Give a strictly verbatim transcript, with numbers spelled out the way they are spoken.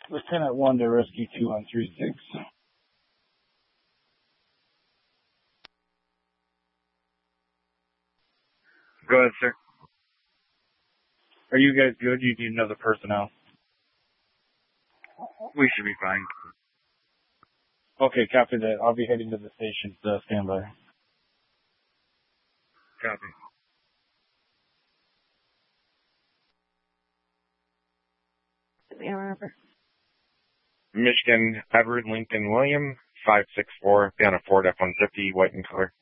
Lieutenant one to rescue two on three six. Go ahead, sir. Are you guys good? You need another personnel. We should be fine. Okay, copy that. I'll be heading to the station. So stand by. Copy. Yeah, remember. Michigan, Edward Lincoln William, five six four, be on a Ford F one fifty, white in color.